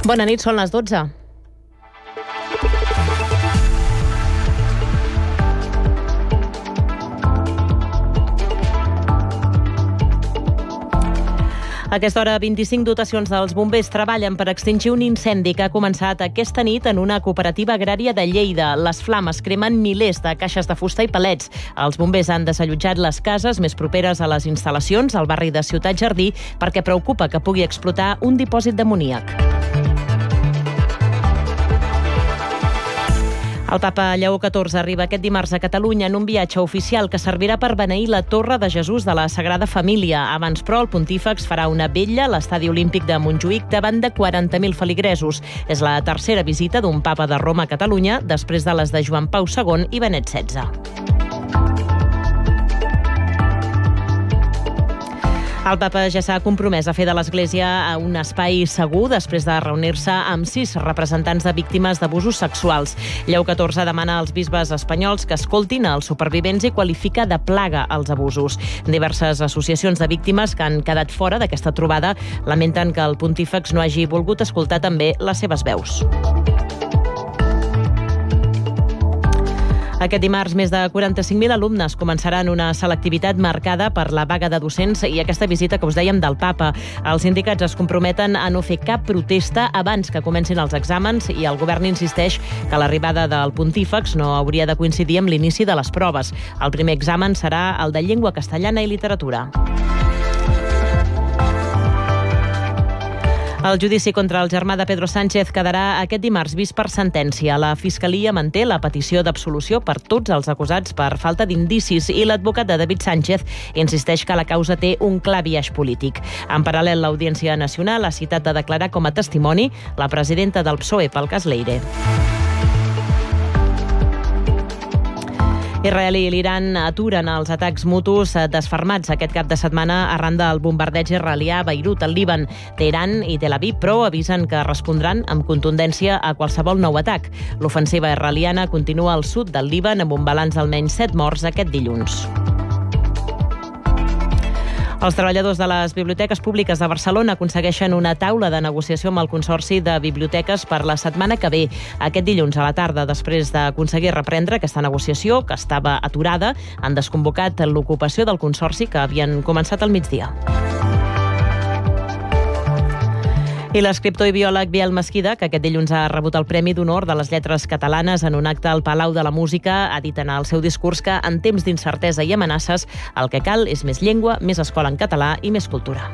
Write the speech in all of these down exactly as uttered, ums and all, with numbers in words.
Bona nit, són les dotze. A aquesta hora, vint-i-cinc dotacions dels bombers treballen per extingir un incendi que ha començat aquesta nit en una cooperativa agrària de Lleida. Les flames cremen milers de caixes de fusta i palets. Els bombers han desallotjat les cases més properes a les instal·lacions al barri de Ciutat Jardí perquè preocupa que pugui explotar un dipòsit d'amoníac. El papa Lleó catorze arriba aquest dimarts a Catalunya en un viatge oficial que servirà per beneir la Torre de Jesús de la Sagrada Família. Abans, però, el pontífex farà una vetlla a l'Estadi Olímpic de Montjuïc davant de quaranta mil feligresos. És la tercera visita d'un papa de Roma a Catalunya després de les de Joan Pau segon i Benet setze. El papa ja s'ha compromès a fer de l'Església un espai segur després de reunir-se amb sis representants de víctimes d'abusos sexuals. Lleó catorze demana als bisbes espanyols que escoltin els supervivents i qualifica de plaga els abusos. Diverses associacions de víctimes que han quedat fora d'aquesta trobada lamenten que el pontífex no hagi volgut escoltar també les seves veus. Aquest dimarts, més de quaranta-cinc mil alumnes començaran una selectivitat marcada per la vaga de docents i aquesta visita que us dèiem del papa. Els sindicats es comprometen a no fer cap protesta abans que comencin els exàmens i el govern insisteix que l'arribada del pontífex no hauria de coincidir amb l'inici de les proves. El primer examen serà el de llengua castellana i literatura. El judici contra el germà de Pedro Sánchez quedarà aquest dimarts vist per sentència. La Fiscalia manté la petició d'absolució per tots els acusats per falta d'indicis i l'advocat de David Sánchez insisteix que la causa té un clar biaix polític. En paral·lel, l'Audiència Nacional ha citat de declarar com a testimoni la presidenta del P S O E pel cas Leire. Israel i l'Iran aturen els atacs mutus desfermats aquest cap de setmana arran del bombardeig israelià a Beirut, al Líban. Teheran i Tel Aviv, però, avisen que respondran amb contundència a qualsevol nou atac. L'ofensiva israeliana continua al sud del Líban amb un balanç d'almenys set morts aquest dilluns. Els treballadors de les biblioteques públiques de Barcelona aconsegueixen una taula de negociació amb el Consorci de Biblioteques per la setmana que ve, aquest dilluns a la tarda. Després d'aconseguir reprendre aquesta negociació, que estava aturada, han desconvocat l'ocupació del Consorci que havien començat al migdia. I l'escriptor i biòleg Biel Mesquida, que aquest dilluns ha rebut el Premi d'Honor de les Lletres Catalanes en un acte al Palau de la Música, ha dit en el seu discurs que en temps d'incertesa i amenaces el que cal és més llengua, més escola en català i més cultura.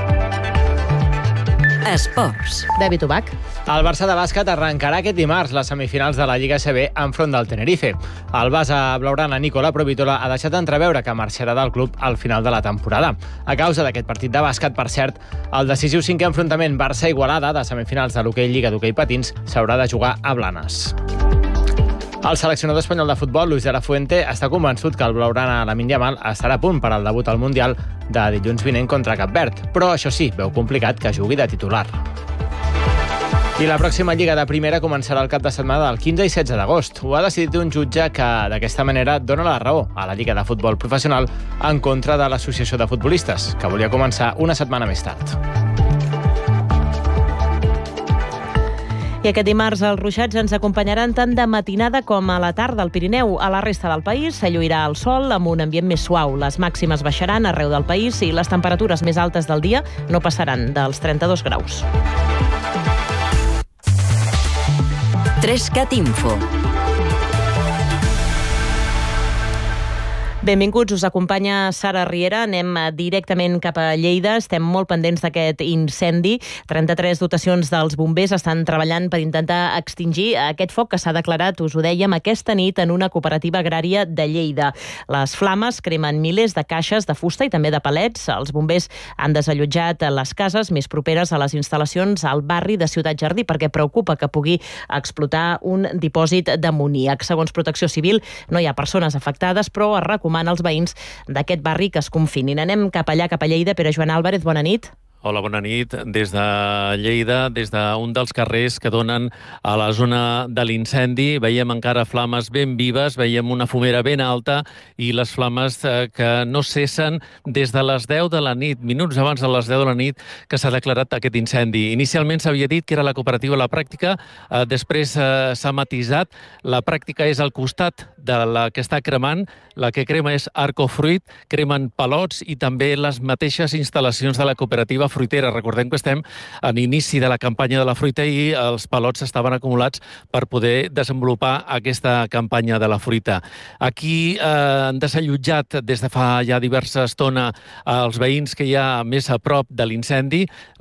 Esports. David Ubach. El Barça de bàsquet arrencarà aquest dimarts les semifinals de la Lliga A C B enfront del Tenerife. El base blaugrana Nicola Provitola ha deixat entreveure que marxarà del club al final de la temporada. A causa d'aquest partit de bàsquet, per cert, el decisiu cinquè enfrontament Barça-Igualada de semifinals de l'hoquei Lliga d'Hoquei Patins s'haurà de jugar a Blanes. El seleccionador espanyol de futbol, Luis de la Fuente, està convençut que el blaugrana Lamine Yamal estarà a punt per al debut al Mundial de dilluns vinent contra Cap Verd, però això sí, veu complicat que jugui de titular. I la pròxima Lliga de Primera començarà el cap de setmana del quinze i setze d'agost. Ho ha decidit un jutge que, d'aquesta manera, dona la raó a la Lliga de Futbol Professional en contra de l'Associació de Futbolistes, que volia començar una setmana més tard. I aquest dimarts els ruixats ens acompanyaran tant de matinada com a la tarda al Pirineu. A la resta del país s'alluirà el sol amb un ambient més suau. Les màximes baixaran arreu del país i les temperatures més altes del dia no passaran dels trenta-dos graus. Trescat Info. Benvinguts, us acompanya Sara Riera. Anem directament cap a Lleida. Estem molt pendents d'aquest incendi. trenta-tres dotacions dels bombers estan treballant per intentar extingir aquest foc que s'ha declarat, us ho dèiem, aquesta nit en una cooperativa agrària de Lleida. Les flames cremen milers de caixes de fusta i també de palets. Els bombers han desallotjat les cases més properes a les instal·lacions al barri de Ciutat Jardí perquè preocupa que pugui explotar un dipòsit d'amoníac. Segons Protecció Civil, no hi ha persones afectades, però es recomana als veïns d'aquest barri que es confinin. Anem cap allà, cap a Lleida. Pere Joan Álvarez, bona nit. Hola, bona nit. Des de Lleida, des d'un dels carrers que donen a la zona de l'incendi, veiem encara flames ben vives, veiem una fumera ben alta i les flames que no cessen des de les deu de la nit, minuts abans de les deu de la nit, que s'ha declarat aquest incendi. Inicialment s'havia dit que era la cooperativa La Pràctica, eh, després eh, s'ha matisat. La Pràctica és al costat de la que està cremant, la que crema és Arcofruit, cremen palots i també les mateixes instal·lacions de la cooperativa fruitera. Recordem que estem a l'inici de la campanya de la fruita i els palots estaven acumulats per poder desenvolupar aquesta campanya de la fruita. Aquí eh, han desallotjat des de fa ja diversa estona els veïns que hi ha més a prop de l'incendi.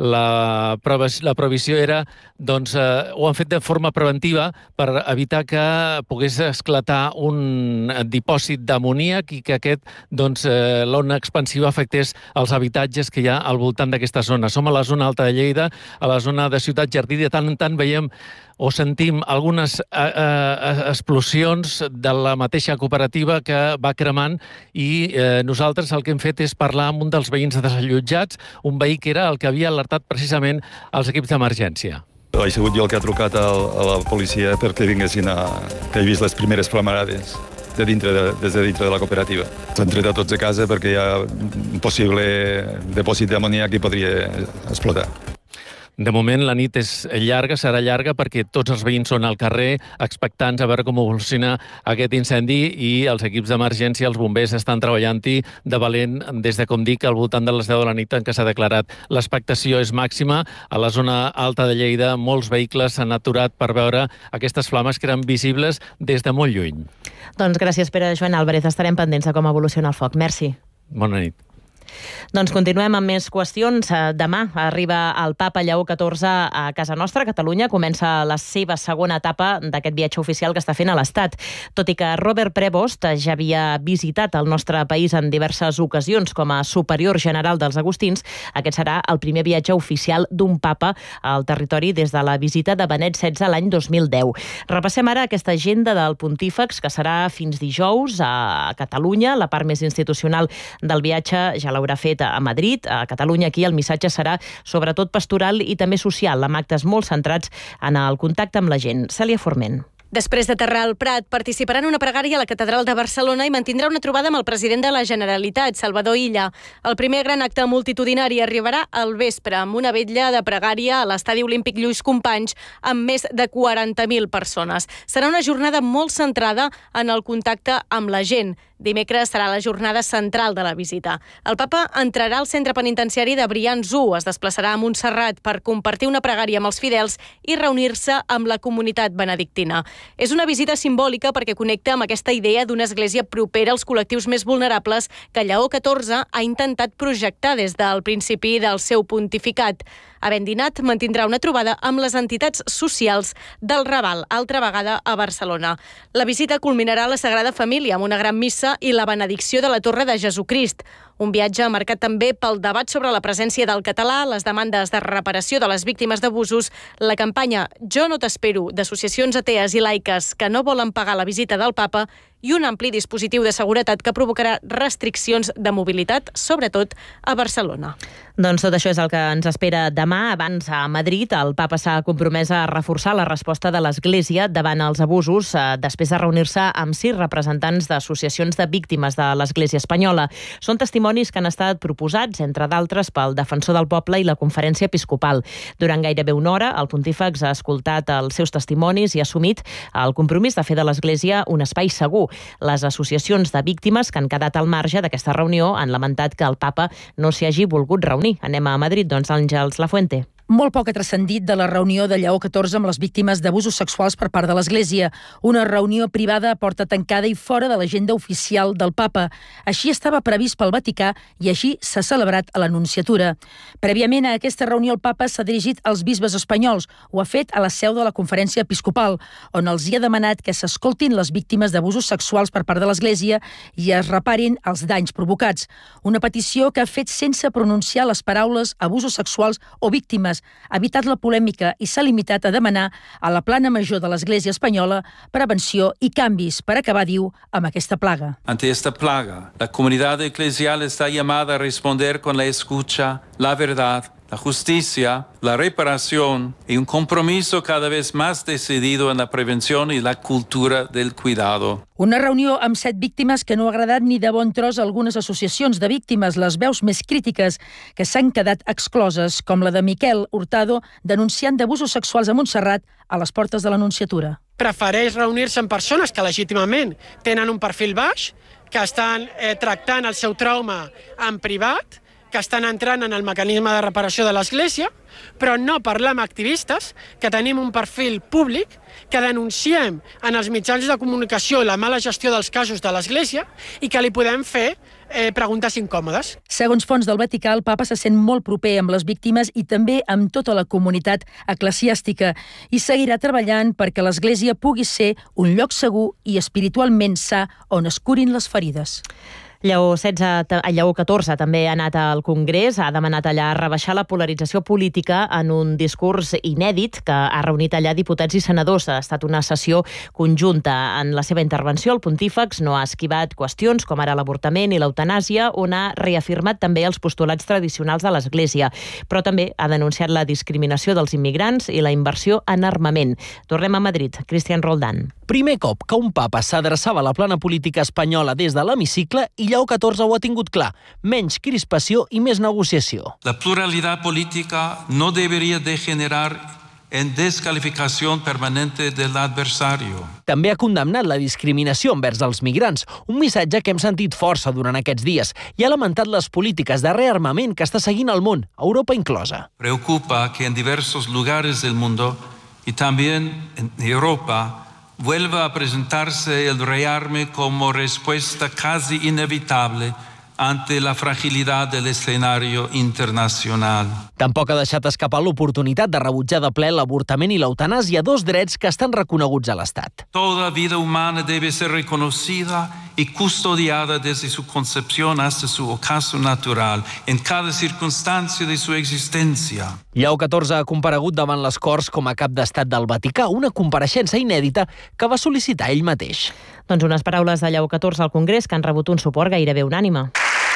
La, la previsió era, doncs, eh, ho han fet de forma preventiva per evitar que pogués esclatar un dipòsit d'amoníac i que aquest, doncs, eh, l'ona expansiva afectés els habitatges que hi ha al voltant d'aquesta zona. Som a la zona alta de Lleida, a la zona de Ciutat Jardí, de tant en tant veiem o sentim algunes eh, eh, explosions de la mateixa cooperativa que va cremant i eh, nosaltres el que hem fet és parlar amb un dels veïns desallotjats, un veí que era el que havia alertat precisament els equips d'emergència. He sigut jo el que ha trucat a la policia perquè vinguessin a... que he vist les primeres flamarades de dintre de, des de dintre de la cooperativa. S'han tret a tots a casa perquè hi ha un possible dipòsit d'amoníac que podria explotar. De moment la nit és llarga, serà llarga perquè tots els veïns són al carrer expectants a veure com evoluciona aquest incendi i els equips d'emergència, els bombers, estan treballant-hi de valent des de, com dic, al voltant de les deu de la nit en què s'ha declarat. L'expectació és màxima. A la zona alta de Lleida molts vehicles s'han aturat per veure aquestes flames que eren visibles des de molt lluny. Doncs gràcies, Pere. Joan Álvarez, estarem pendents de com evoluciona el foc. Merci. Bona nit. Doncs continuem amb més qüestions. Demà arriba el papa Lleó catorze a casa nostra, a Catalunya. Comença la seva segona etapa d'aquest viatge oficial que està fent a l'Estat. Tot i que Robert Prevost ja havia visitat el nostre país en diverses ocasions com a superior general dels agustins, aquest serà el primer viatge oficial d'un papa al territori des de la visita de Benet setze l'any dos mil deu. Repassem ara aquesta agenda del pontífex, que serà fins dijous a Catalunya. La part més institucional del viatge ja l'haurà fet a Madrid. A Catalunya, aquí, el missatge serà sobretot pastoral i també social, amb actes molt centrats en el contacte amb la gent. Cèlia Forment. Després d'aterrar al Prat, participarà en una pregària a la Catedral de Barcelona i mantindrà una trobada amb el president de la Generalitat, Salvador Illa. El primer gran acte multitudinari arribarà al vespre amb una vetlla de pregària a l'Estadi Olímpic Lluís Companys amb més de quaranta mil persones. Serà una jornada molt centrada en el contacte amb la gent. Dimecres serà la jornada central de la visita. El papa entrarà al centre penitenciari de Brians u, es desplaçarà a Montserrat per compartir una pregària amb els fidels i reunir-se amb la comunitat benedictina. És una visita simbòlica perquè connecta amb aquesta idea d'una església propera als col·lectius més vulnerables que Lleó catorze ha intentat projectar des del principi del seu pontificat. Havent dinat, mantindrà una trobada amb les entitats socials del Raval, altra vegada a Barcelona. La visita culminarà a la Sagrada Família amb una gran missa i la benedicció de la Torre de Jesucrist. Un viatge marcat també pel debat sobre la presència del català, les demandes de reparació de les víctimes d'abusos, la campanya Jo no t'espero d'associacions atees i laiques que no volen pagar la visita del papa i un ampli dispositiu de seguretat que provocarà restriccions de mobilitat, sobretot a Barcelona. Doncs tot això és el que ens espera demà. Abans, a Madrid, el papa s'ha compromès a reforçar la resposta de l'Església davant els abusos, eh, després de reunir-se amb sis representants d'associacions de víctimes de l'Església espanyola. Són testimonis que han estat proposats, entre d'altres, pel Defensor del Poble i la Conferència Episcopal. Durant gairebé una hora, el pontífex ha escoltat els seus testimonis i ha assumit el compromís de fer de l'Església un espai segur. Les associacions de víctimes que han quedat al marge d'aquesta reunió han lamentat que el papa no s'hi hagi volgut reunir. Anem a Madrid, doncs, Àngels Lafuente. Molt poc ha transcendit de la reunió de Lleó catorze amb les víctimes d'abusos sexuals per part de l'Església. Una reunió privada a porta tancada i fora de l'agenda oficial del papa. Així estava previst pel Vaticà i així s'ha celebrat a l'Anunciatura. Prèviament a aquesta reunió el papa s'ha dirigit als bisbes espanyols. Ho ha fet a la seu de la Conferència Episcopal, on els hi ha demanat que s'escoltin les víctimes d'abusos sexuals per part de l'Església i es reparin els danys provocats. Una petició que ha fet sense pronunciar les paraules abusos sexuals o víctimes, ha evitat la polèmica i s'ha limitat a demanar a la plana major de l'Església espanyola prevenció i canvis per acabar, diu, amb aquesta plaga. Ante esta plaga, la comunidad eclesial está llamada a responder con la escucha, la verdad, la justicia, la reparación y un compromiso cada vez más decidido en la prevención y la cultura del cuidado. Una reunió amb set víctimes que no ha agradat ni de bon tros a algunes associacions de víctimes, les veus més crítiques que s'han quedat excloses, com la de Miquel Hurtado, denunciant d'abusos sexuals a Montserrat a les portes de l'Anunciatura. Prefereix reunir-se amb persones que legítimament tenen un perfil baix, que estan eh, tractant el seu trauma en privat, que estan entrant en el mecanisme de reparació de l'Església, però no parlar amb activistes, que tenim un perfil públic, que denunciem en els mitjans de comunicació la mala gestió dels casos de l'Església i que li podem fer eh, preguntes incòmodes. Segons fonts del Vaticà, el papa se sent molt proper amb les víctimes i també amb tota la comunitat eclesiàstica i seguirà treballant perquè l'Església pugui ser un lloc segur i espiritualment sa on es curin les ferides. Lleó setze, Lleó catorze també ha anat al Congrés, ha demanat allà rebaixar la polarització política en un discurs inèdit que ha reunit allà diputats i senadors. Ha estat una sessió conjunta. En la seva intervenció, el pontífex no ha esquivat qüestions com ara l'avortament i l'eutanàsia, on ha reafirmat també els postulats tradicionals de l'Església, però també ha denunciat la discriminació dels immigrants i la inversió en armament. Tornem a Madrid. Cristian Roldán. Primer cop que un papa s'adreçava a la plana política espanyola des de l'hemicicle i Lleó catorze ho ha tingut clar. Menys crispació i més negociació. La pluralidad política no debería degenerar en descalificación permanente del adversario. També ha condemnat la discriminació envers els migrants, un missatge que hem sentit força durant aquests dies, i ha lamentat les polítiques de rearmament que està seguint el món, Europa inclosa. Preocupa que en diversos lugares del mundo y también en Europa vuelva a presentarse el rearme como respuesta casi inevitable ante la fragilidad del escenario internacional. Tampoc ha deixat escapar l'oportunitat de rebutjar de ple l'avortament i l'eutanàsia, dos drets que estan reconeguts a l'Estat. Toda vida humana debe ser reconocida y custodiada desde su concepción hasta su ocaso natural, en cada circunstancia de su existencia. Lleó catorze ha comparegut davant les Corts com a cap d'Estat del Vaticà, una compareixença inèdita que va sol·licitar ell mateix. Doncs unes paraules de Lleó catorze al Congrés que han rebut un suport gairebé unànime.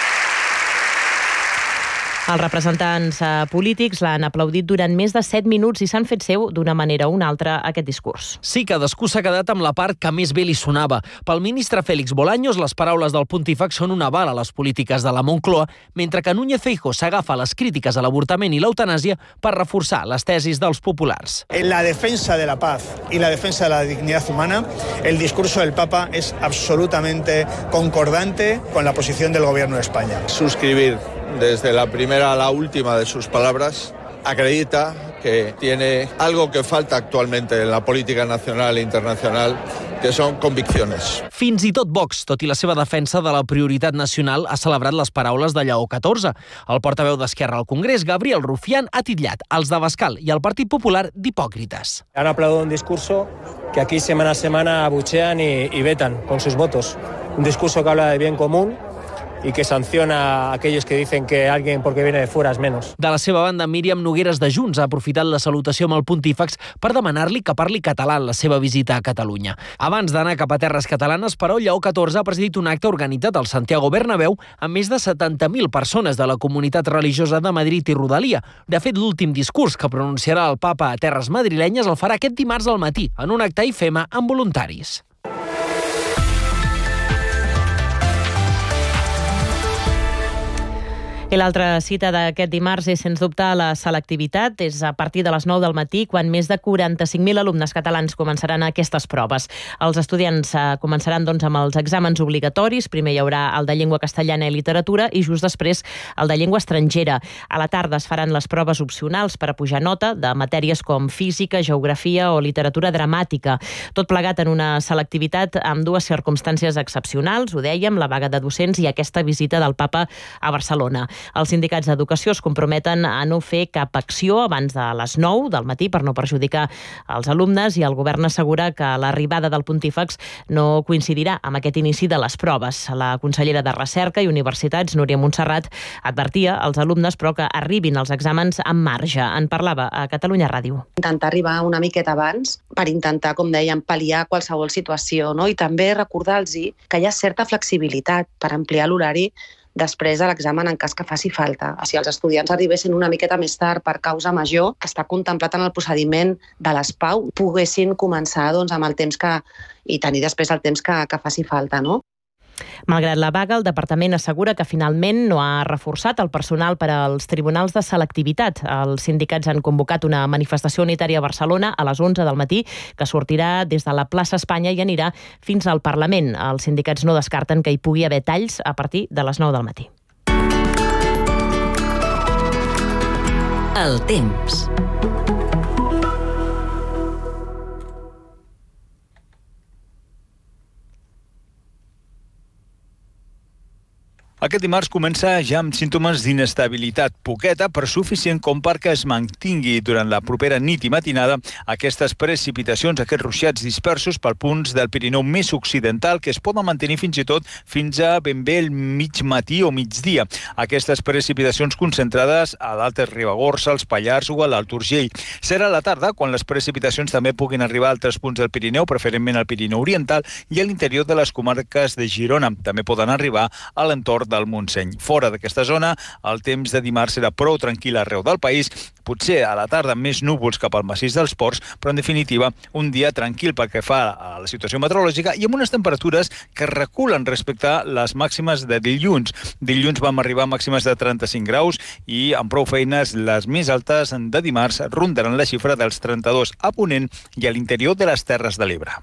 Els representants eh, polítics l'han aplaudit durant més de set minuts i s'han fet seu d'una manera o una altra aquest discurs. Sí, cadascú s'ha quedat amb la part que més bé li sonava. Pel ministre Félix Bolaños, les paraules del pontífex són un aval a les polítiques de la Moncloa, mentre que Núñez Feijóo s'agafa les crítiques a l'avortament i l'eutanàsia per reforçar les tesis dels populars. En la defensa de la paz y la defensa de la dignidad humana, el discurso del Papa es absolutamente concordante con la posición del Gobierno de España. Suscribir desde la primera a la última de sus palabras, acredita que tiene algo que falta actualmente en la política nacional e internacional, que son convicciones. Fins i tot Vox, tot i la seva defensa de la prioritat nacional, ha celebrat les paraules de Lleó catorze. El portaveu d'Esquerra al Congrés, Gabriel Rufián, ha titllat els d'Abascal i el Partit Popular d'hipòcrites. Han aplaudido un discurso que aquí semana a semana abuchean y, y vetan con sus votos. Un discurso que habla de bien común y que sanciona a aquellos que dicen que alguien porque viene de fuera es menos. De la seva banda, Míriam Nogueras de Junts ha aprofitat la salutació amb el pontífex per demanar-li que parli català en la seva visita a Catalunya. Abans d'anar cap a terres catalanes, però, Lleó catorze ha presidit un acte organitzat al Santiago Bernabéu amb més de setanta mil persones de la comunitat religiosa de Madrid i Rodalia. De fet, l'últim discurs que pronunciarà el papa a terres madrilenyes el farà aquest dimarts al matí, en un acte I F E M A amb voluntaris. I l'altra cita d'aquest dimarts és, sens dubte, la selectivitat. És a partir de les nou del matí, quan més de quaranta-cinc mil alumnes catalans començaran aquestes proves. Els estudiants començaran doncs, amb els exàmens obligatoris. Primer hi haurà el de llengua castellana i literatura i just després el de llengua estrangera. A la tarda es faran les proves opcionals per a pujar nota de matèries com física, geografia o literatura dramàtica. Tot plegat en una selectivitat amb dues circumstàncies excepcionals, ho dèiem, la vaga de docents i aquesta visita del papa a Barcelona. Els sindicats d'educació es comprometen a no fer cap acció abans de les nou del matí per no perjudicar els alumnes i el govern assegura que l'arribada del pontífex no coincidirà amb aquest inici de les proves. La consellera de Recerca i Universitats, Núria Montserrat, advertia als alumnes però que arribin els exàmens amb marge. En parlava a Catalunya Ràdio. Intentar arribar una miqueta abans per intentar, com dèiem, pal·liar qualsevol situació, no? I també recordar-los que hi ha certa flexibilitat per ampliar l'horari després de l'examen en cas que faci falta. Si els estudiants arribessin una miqueta més tard per causa major, que està contemplat en el procediment de les P A U, poguessin començar doncs, amb el temps que, i tenir després el temps que, que faci falta, no? Malgrat la vaga, el departament assegura que finalment no ha reforçat el personal per als tribunals de selectivitat. Els sindicats han convocat una manifestació unitària a Barcelona a les onze del matí que sortirà des de la plaça Espanya i anirà fins al Parlament. Els sindicats no descarten que hi pugui haver talls a partir de les nou del matí. El temps. Aquest dimarts comença ja amb símptomes d'inestabilitat, poqueta però suficient com perquè es mantingui durant la propera nit i matinada aquestes precipitacions, aquests ruixats dispersos per punts del Pirineu més occidental que es poden mantenir fins i tot fins a ben bé el mig matí o migdia. Aquestes precipitacions concentrades a l'Alta Ribagorça, als Pallars o a l'Alt Urgell. Serà a la tarda quan les precipitacions també puguin arribar a altres punts del Pirineu, preferentment al Pirineu Oriental i a l'interior de les comarques de Girona. També poden arribar a l'entorn del Montseny. Fora d'aquesta zona, el temps de dimarts serà prou tranquil arreu del país, potser a la tarda més núvols cap al massís dels Ports, però en definitiva un dia tranquil pel que fa a la situació meteorològica i amb unes temperatures que reculen respecte a les màximes de dilluns. Dilluns vam arribar a màximes de trenta-cinc graus i amb prou feines les més altes de dimarts rondaran la xifra dels trenta-dos a Ponent i a l'interior de les Terres de l'Ebre.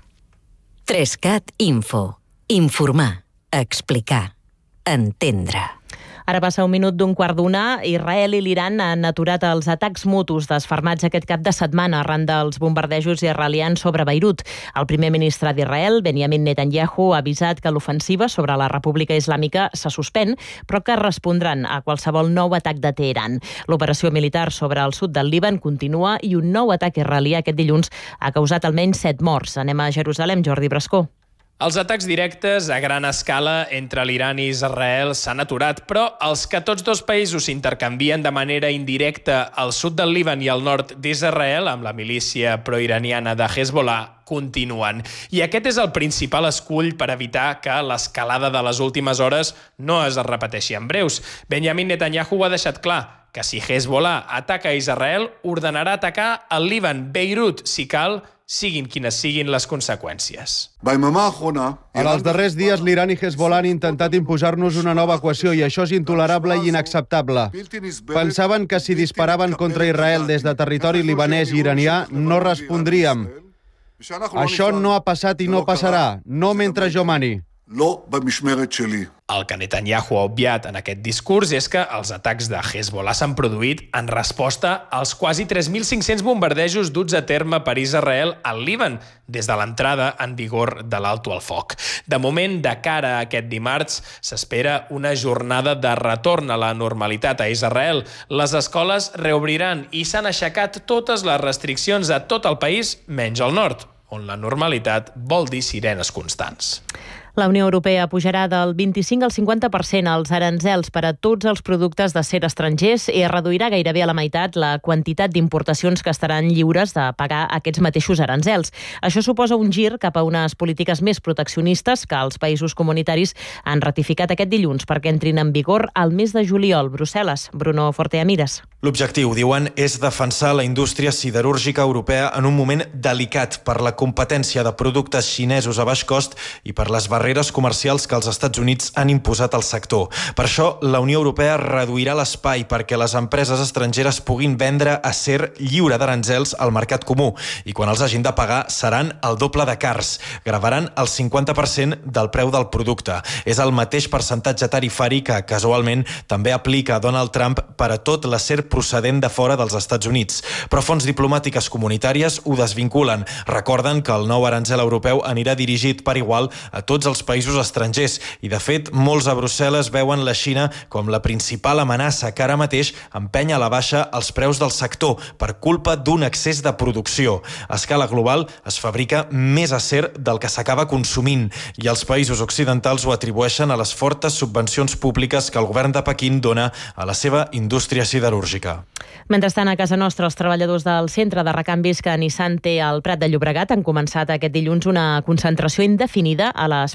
Trescat Info. Informar. Explicar. Entendre. Ara passa un minut d'un quart d'una. Israel i l'Iran han aturat els atacs mutus desfermats aquest cap de setmana arran dels bombardejos israelians sobre Beirut. El primer ministre d'Israel, Benjamin Netanyahu, ha avisat que l'ofensiva sobre la República Islàmica se suspèn, però que respondran a qualsevol nou atac de Teheran. L'operació militar sobre el sud del Líban continua i un nou atac israelià aquest dilluns ha causat almenys set morts. Anem a Jerusalem, Jordi Brascó. Els atacs directes a gran escala entre l'Iran i Israel s'han aturat, però els que tots dos països s'intercanvien de manera indirecta al sud del Líban i al nord d'Israel, amb la milícia proiraniana de Hezbollah, continuen. I aquest és el principal escull per evitar que l'escalada de les últimes hores no es repeteixi en breus. Benjamin Netanyahu ho ha deixat clar, que si Hezbollah ataca a Israel, ordenarà atacar el Líban, Beirut, si cal, siguin quines siguin les conseqüències. En els darrers dies, l'Iran i Hezbollah han intentat imposar-nos una nova equació i això és intolerable i inacceptable. Pensaven que si disparaven contra Israel des de territori libanès i iranià no respondríem. Això no ha passat i no passarà, no mentre jo mani. El que Netanyahu ha obviat en aquest discurs és que els atacs de Hezbollah s'han produït en resposta als quasi tres mil cinc-cents bombardejos duts a terme per Israel al Líban des de l'entrada en vigor de l'alto al foc. De moment, de cara a aquest dimarts, s'espera una jornada de retorn a la normalitat a Israel. Les escoles reobriran i s'han aixecat totes les restriccions a tot el país, menys al nord, on la normalitat vol dir sirenes constants. La Unió Europea pujarà del vint-i-cinc al cinquanta per cent els aranzels per a tots els productes d'acer estrangers i reduirà gairebé a la meitat la quantitat d'importacions que estaran lliures de pagar aquests mateixos aranzels. Això suposa un gir cap a unes polítiques més proteccionistes que els països comunitaris han ratificat aquest dilluns perquè entrin en vigor al mes de juliol. Brussel·les, Bruno Forteamires. L'objectiu, diuen, és defensar la indústria siderúrgica europea en un moment delicat per la competència de productes xinesos a baix cost i per les barreres comercials que els Estats Units han imposat al sector. Per això, la Unió Europea reduirà l'espai perquè les empreses estrangeres puguin vendre acer lliure d'aranzels al mercat comú i quan els hagin de pagar seran el doble de cars. Gravaran el cinquanta per cent del preu del producte. És el mateix percentatge tarifari que, casualment, també aplica Donald Trump per a tot l'acer procedent de fora dels Estats Units. Però fonts diplomàtiques comunitàries ho desvinculen. Recorden que el nou aranzel europeu anirà dirigit per igual a tots els països estrangers i, de fet, molts a Brussel·les veuen la Xina com la principal amenaça que ara mateix empenya a la baixa els preus del sector per culpa d'un excés de producció. A escala global es fabrica més acer del que s'acaba consumint i els països occidentals ho atribueixen a les fortes subvencions públiques que el govern de Pequín dona a la seva indústria siderúrgica. Mentrestant, a casa nostra, els treballadors del centre de recanvis que Nissan té al Prat de Llobregat han començat aquest dilluns una concentració indefinida a les portes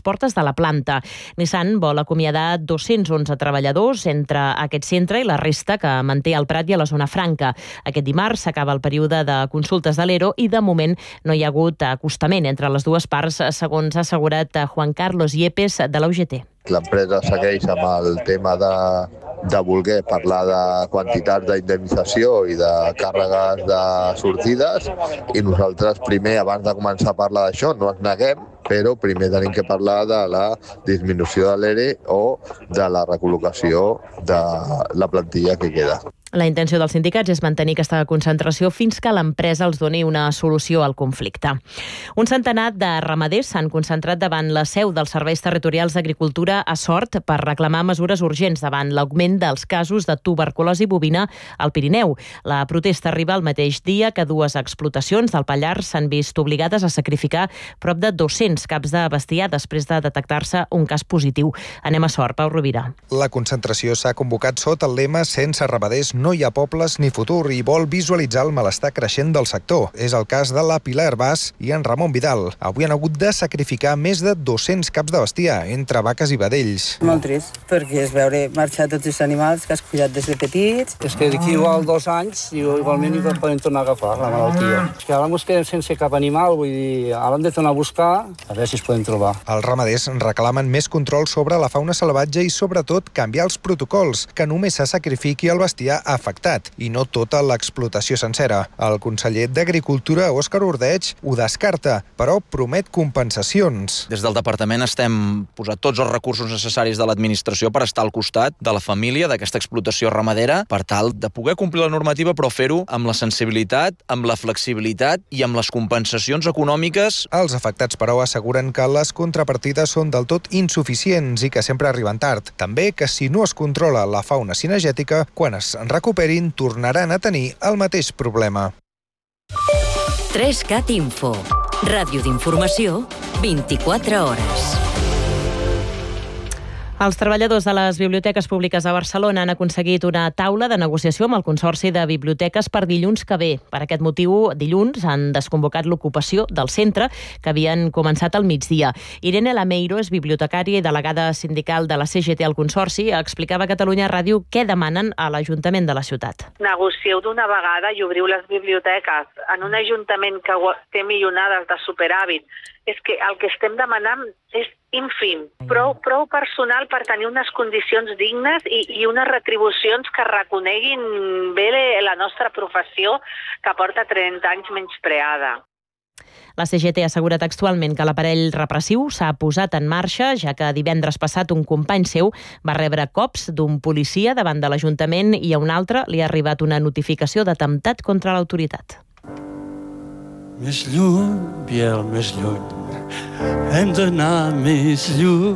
portes de la planta. Nissan vol acomiadar dos-cents onze treballadors entre aquest centre i la resta que manté al Prat i a la zona franca. Aquest dimarts s'acaba el període de consultes de l'ERO i de moment no hi ha hagut acostament entre les dues parts, segons ha assegurat Juan Carlos Yepes de la U G T. L'empresa segueix amb el tema de, de voler parlar de quantitats d'indemnització i de càrregues de sortides i nosaltres primer, abans de començar a parlar d'això, no ens neguem, però primer tenim que parlar de la disminució de l'E R E o de la recol·locació de la plantilla que queda. La intenció dels sindicats és mantenir aquesta concentració fins que l'empresa els doni una solució al conflicte. Un centenar de ramaders s'han concentrat davant la seu dels serveis territorials d'agricultura a Sort per reclamar mesures urgents davant l'augment dels casos de tuberculosi bovina al Pirineu. La protesta arriba el mateix dia que dues explotacions del Pallars s'han vist obligades a sacrificar prop de dos-cents caps de bestiar després de detectar-se un cas positiu. Anem a Sort, Pau Rovira. La concentració s'ha convocat sota el lema «Sense ramaders no hi ha pobles ni futur» i vol visualitzar el malestar creixent del sector. És el cas de la Pilar Herbàs i en Ramon Vidal. Avui han hagut de sacrificar més de dos-cents caps de bestiar, entre vaques i vedells. Molt trist, perquè és veure marxar tots els animals que has cuidat des de petits. És que d'aquí igual dos anys igualment hi poden tornar a agafar la malaltia. És que ara ens quedem sense cap animal, vull dir, ara hem de tornar a buscar a veure si es poden trobar. Els ramaders reclamen més control sobre la fauna salvatge i sobretot canviar els protocols, que només se sacrifiqui el bestiar afectat i no tota l'explotació sencera. El conseller d'Agricultura, Òscar Ordeig, ho descarta, però promet compensacions. Des del departament estem posant tots els recursos necessaris de l'administració per estar al costat de la família d'aquesta explotació ramadera per tal de poder complir la normativa, però fer-ho amb la sensibilitat, amb la flexibilitat i amb les compensacions econòmiques. Els afectats, però, asseguren que les contrapartides són del tot insuficients i que sempre arriben tard. També que si no es controla la fauna cinegètica, quan es recuperin, tornaran a tenir el mateix problema. tres cat Info. Ràdio d'informació, vint-i-quatre hores. Els treballadors de les biblioteques públiques de Barcelona han aconseguit una taula de negociació amb el Consorci de Biblioteques per dilluns que ve. Per aquest motiu, dilluns han desconvocat l'ocupació del centre, que havien començat al migdia. Irene Lameiro és bibliotecària i delegada sindical de la C G T al Consorci. Explicava a Catalunya Ràdio què demanen a l'Ajuntament de la ciutat. Negocieu d'una vegada i obriu les biblioteques. En un ajuntament que té milionades de superàvit, és que el que estem demanant és ínfim, prou, prou personal per tenir unes condicions dignes i, i unes retribucions que reconeguin bé la nostra professió, que porta trenta anys menyspreada. La C G T assegura textualment que l'aparell repressiu s'ha posat en marxa, ja que divendres passat un company seu va rebre cops d'un policia davant de l'Ajuntament i a un altre li ha arribat una notificació d'atemptat contra l'autoritat. Més lluny, Biel, més lluny, hem d'anar més lluny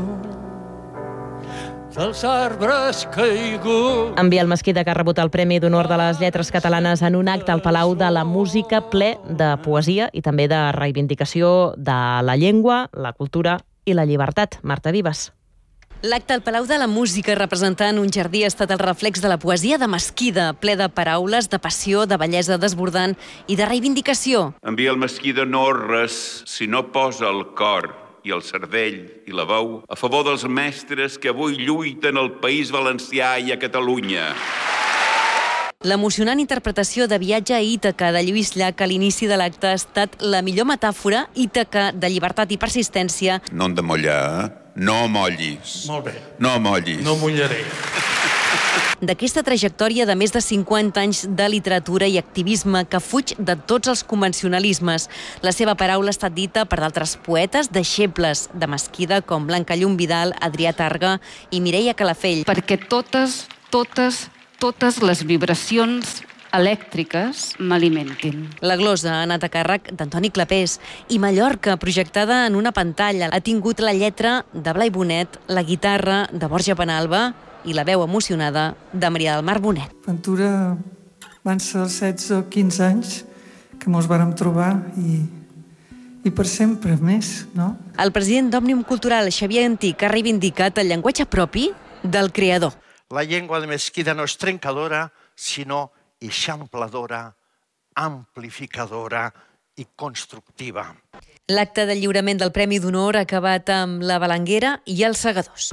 dels arbres caiguts. En Biel Mesquida, que ha rebut el Premi d'Honor de les Lletres Catalanes en un acte al Palau de la Música ple de poesia i també de reivindicació de la llengua, la cultura i la llibertat. Marta Vives. L'acte al Palau de la Música representant un jardí ha estat el reflex de la poesia de Mesquida, ple de paraules, de passió, de bellesa desbordant i de reivindicació. En Biel Mesquida no és res si no posa el cor i el cervell i la veu a favor dels mestres que avui lluiten al País Valencià i a Catalunya. L'emocionant interpretació de Viatge a Ítaca de Lluís Llach a l'inici de l'acte ha estat la millor metàfora Ítaca de llibertat i persistència. No hem de mollar, eh? No mollis. Molt bé. No mollis. No mullaré. D'aquesta trajectòria de més de cinquanta anys de literatura i activisme que fuig de tots els convencionalismes. La seva paraula ha estat dita per d'altres poetes deixebles de Mesquida com Blanca Llum Vidal, Adrià Targa i Mireia Calafell. Perquè totes, totes, totes les vibracions elèctriques m'alimentin. La glosa ha anat a càrrec d'Antoni Clapés i Mallorca, projectada en una pantalla, ha tingut la lletra de Blai Bonet, la guitarra de Borja Penalba i la veu emocionada de Maria del Mar Bonet. Ventura van ser els setze o quinze anys que mos vàrem trobar i, i per sempre més, no? El president d'Òmnium Cultural, Xavier Antic, ha reivindicat el llenguatge propi del creador. La llengua de Mesquida no és trencadora, sinó eixampladora, amplificadora i constructiva. L'acte de lliurament del Premi d'Honor ha acabat amb la Balanguera i els Segadors.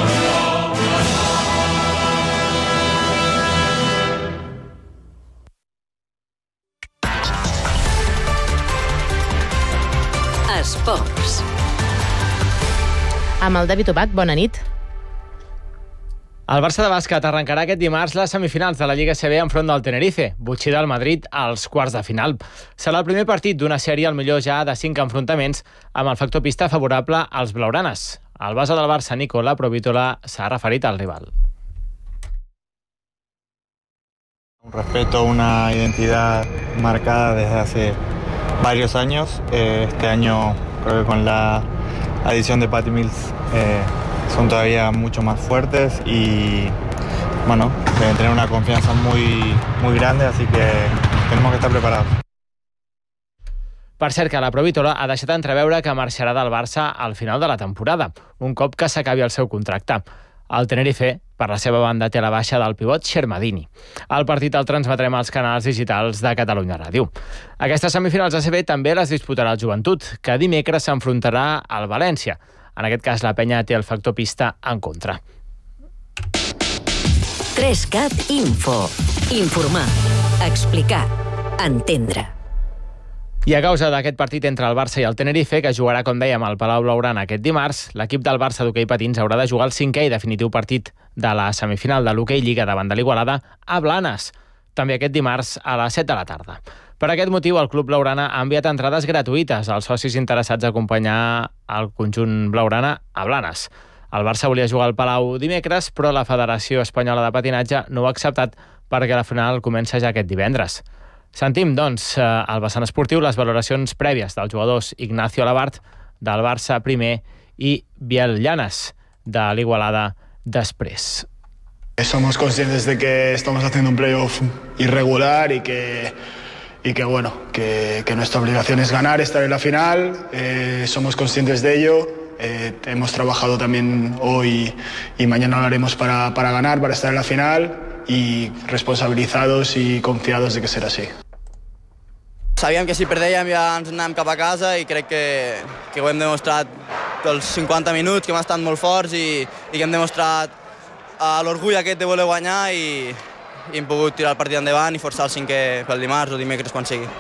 Esports. Amb el David Obac, bona nit. El Barça de bàsquet arrencarà aquest dimarts les semifinals de la Lliga C B enfront del Tenerife, butxí del Madrid als quarts de final. Serà el primer partit d'una sèrie, al millor ja de cinc enfrontaments, amb el factor pista favorable als blaugranes. El base del Barça, Nicola Provítola, s'ha referit al rival. Un respeto, una identidad marcada desde hace varios años. Eh, este año creo que con la adición de Patty Mills eh, son todavía mucho más fuertes y bueno, deben tener una confianza muy, muy grande, así que tenemos que estar preparados. Per cert, que la Provítola ha deixat entreveure que marxarà del Barça al final de la temporada, un cop que s'acabi el seu contracte. El Tenerife, per la seva banda, té la baixa del pivot Xermadini. El partit el transmetrem als canals digitals de Catalunya Ràdio. Aquestes semifinals A C B també les disputarà el Joventut, que dimecres s'enfrontarà al València. En aquest cas, la penya té el factor pista en contra. tres cat Info. Informar, explicar, entendre. I a causa d'aquest partit entre el Barça i el Tenerife, que jugarà, com dèiem, al Palau Blaugrana aquest dimarts, l'equip del Barça d'hoquei patins haurà de jugar el cinquè i definitiu partit de la semifinal de l'hoquei Lliga davant de l'Igualada a Blanes, també aquest dimarts a les set de la tarda. Per aquest motiu, el Club Blaugrana ha enviat entrades gratuïtes als socis interessats a acompanyar el conjunt blaugrana a Blanes. El Barça volia jugar al Palau dimecres, però la Federació Espanyola de Patinatge no ho ha acceptat perquè la final comença ja aquest divendres. Sentim, doncs, al vessant esportiu les valoracions prèvies dels jugadors Ignacio Labart, del Barça primer, i Biel Llanes, de l'Igualada, després. Somos conscientes de que estamos haciendo un playoff irregular y que, y que bueno, que, que nuestra obligación es ganar, estar en la final. Eh, somos conscientes de ello. Eh, hemos trabajado también hoy y mañana lo haremos para, para ganar, para estar en la final, y responsabilizados i confiados de que serà així. Sabíem que si perdèiem ja ens anàvem cap a casa i crec que, que ho hem demostrat els cinquanta minuts, que hem estat molt forts i, i que hem demostrat uh, l'orgull aquest de voler guanyar i, i hem pogut tirar el partit endavant i forçar el cinquè pel dimarts o dimecres quan sigui.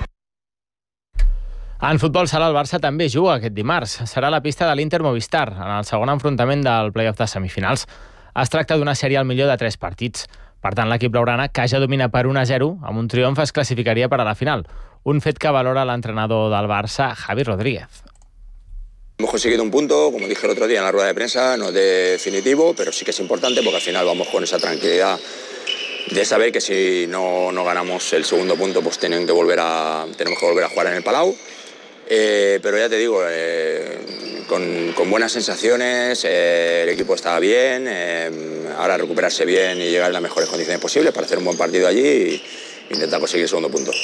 En futbol sala, el Barça també juga aquest dimarts. Serà la pista de l'Inter Movistar, en el segon enfrontament del play-off de semifinals. Es tracta d'una sèrie al millor de tres partits. Per tant, l'equip blaugrana, que ja domina per un a zero, amb un triomf es classificaria per a la final. Un fet que valora l'entrenador del Barça, Javi Rodríguez. Hemos conseguido un punto, como dije el otro día en la rueda de prensa, no es definitivo, pero sí que es importante porque al final vamos con esa tranquilidad de saber que si no, no ganamos el segundo punto, pues tienen que volver a, tenemos que volver a jugar en el Palau. Eh, pero ya te digo, eh, con, con buenas sensaciones, eh, el equipo estaba bien, eh, ahora recuperarse bien y llegar en las mejores condiciones posibles para hacer un buen partido allí e intentar conseguir el segundo punto.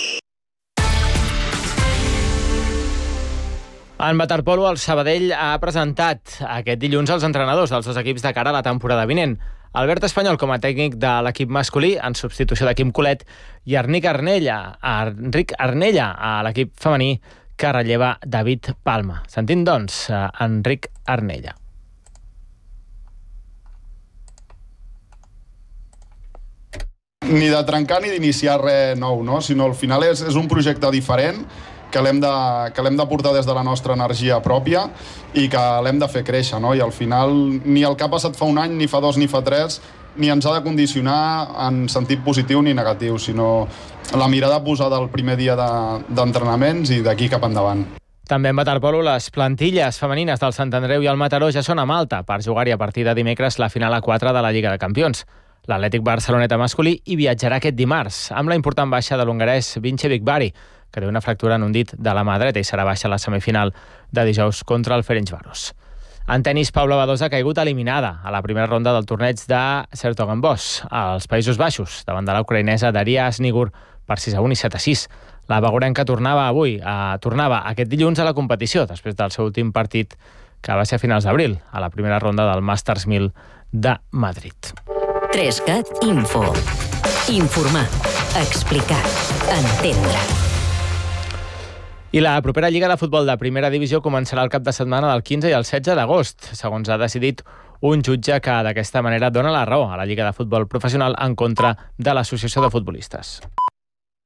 En waterpolo, el Sabadell ha presentat aquest dilluns els entrenadors dels dos equips de cara a la temporada vinent. Albert Espanyol com a tècnic de l'equip masculí, en substitució de Quim Colet, i Enric Arnella, Enric Arnella a l'equip femení, que relleva David Palma. Sentim, doncs, a Enric Arnella. Ni de trencar ni d'iniciar res nou, no? Sinó al final és, és un projecte diferent que l'hem de, que l'hem de portar des de la nostra energia pròpia i que l'hem de fer créixer, no? I al final ni el que ha passat fa un any, ni fa dos, ni fa tres, ni ens ha de condicionar en sentit positiu ni negatiu, sinó la mirada posada el primer dia d'entrenaments de, i d'aquí cap endavant. També en waterpolo, les plantilles femenines del Sant Andreu i el Mataró ja són a Malta per jugar-hi a partir de dimecres la final a quatre de la Lliga de Campions. L'Atlètic Barceloneta masculí hi viatjarà aquest dimarts, amb la important baixa de l'hongarès Vince Bigvari, que té una fractura en un dit de la mà dreta i serà baixa a la semifinal de dijous contra el Ferencváros. En tenis, Paula Badosa ha caigut eliminada a la primera ronda del torneig de Sertogenbosch, als Països Baixos, davant de la ucraïnesa Daria Snigur per sis a un i set a sis. La bagorenca tornava avui, a, tornava aquest dilluns a la competició, després del seu últim partit, que va ser a finals d'abril, a la primera ronda del Masters mil de Madrid. tres cat Info. Informar, explicar, entendre. I la propera Lliga de Futbol de Primera Divisió començarà el cap de setmana del quinze i el setze d'agost, segons ha decidit un jutge que d'aquesta manera dona la raó a la Lliga de Futbol Professional en contra de l'Associació de Futbolistes.